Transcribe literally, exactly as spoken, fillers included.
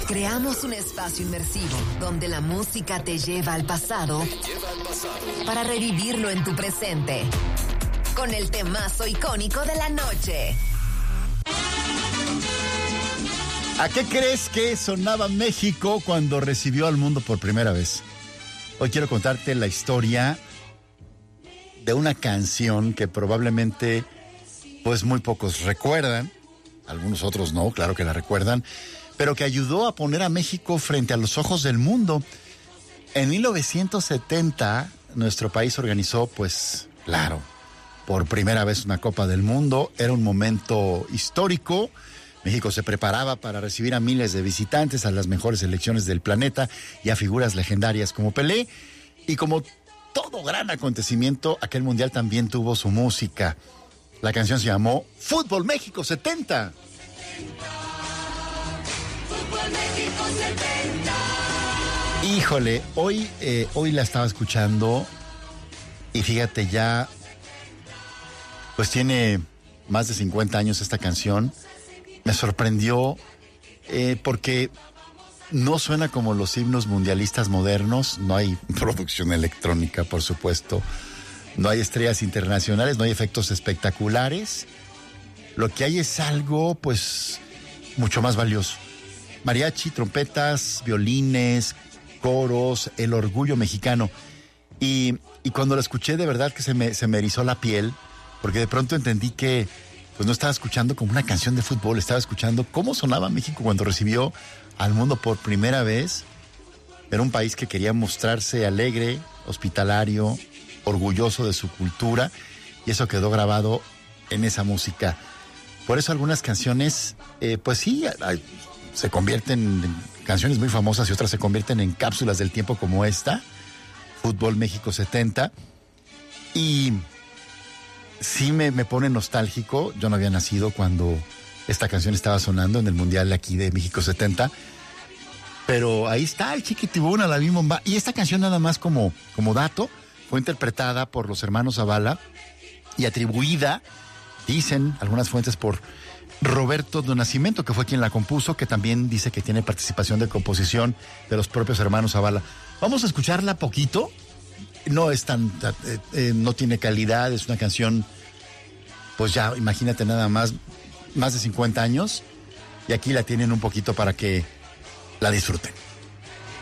Creamos un espacio inmersivo donde la música te lleva al pasado, te lleva al pasado para revivirlo en tu presente. Con el temazo icónico de la noche. ¿A qué crees que sonaba México cuando recibió al mundo por primera vez? Hoy quiero contarte la historia de una canción que probablemente pues muy pocos recuerdan, algunos otros no, claro que la recuerdan, pero que ayudó a poner a México frente a los ojos del mundo. En mil novecientos setenta, nuestro país organizó, pues, claro, por primera vez una Copa del Mundo. Era un momento histórico. México se preparaba para recibir a miles de visitantes, a las mejores selecciones del planeta y a figuras legendarias como Pelé. Y como todo gran acontecimiento, aquel mundial también tuvo su música. La canción se llamó Fútbol México setenta. México setenta. Híjole, hoy, eh, hoy la estaba escuchando y fíjate, ya pues tiene más de cincuenta años esta canción. Me sorprendió eh, porque no suena como los himnos mundialistas modernos. No hay producción electrónica, por supuesto. No hay estrellas internacionales, no hay efectos espectaculares. Lo que hay es algo, pues, mucho más valioso. Mariachi, trompetas, violines, coros, el orgullo mexicano. Y, y cuando la escuché, de verdad que se me, se me erizó la piel, porque de pronto entendí que pues no estaba escuchando como una canción de fútbol, estaba escuchando cómo sonaba México cuando recibió al mundo por primera vez. Era un país que quería mostrarse alegre, hospitalario, orgulloso de su cultura, y eso quedó grabado en esa música. Por eso algunas canciones, eh, pues sí, hay, se convierten en canciones muy famosas y otras se convierten en cápsulas del tiempo como esta, Fútbol México setenta. Y sí me, me pone nostálgico. Yo no había nacido cuando esta canción estaba sonando en el Mundial aquí de México setenta. Pero ahí está el Chiquitibuna, la Bimomba. Y esta canción, nada más como, como dato, fue interpretada por los hermanos Zavala y atribuida, dicen algunas fuentes, por Roberto do Nascimento, que fue quien la compuso, que también dice que tiene participación de composición de los propios hermanos Zavala. Vamos a escucharla poquito. No es tan, eh, eh, no tiene calidad, es una canción, pues ya, imagínate nada más, más de cincuenta años, y aquí la tienen un poquito para que la disfruten.